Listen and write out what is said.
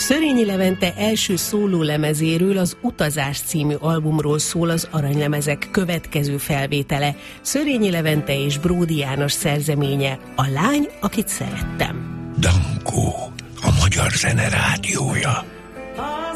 Szörényi Levente első szólólemezéről, az Utazás című albumról szól az Aranylemezek következő felvétele. Szörényi Levente és Bródi János szerzeménye, A lány, akit szerettem. Dankó, a Magyar Zene Rádiója.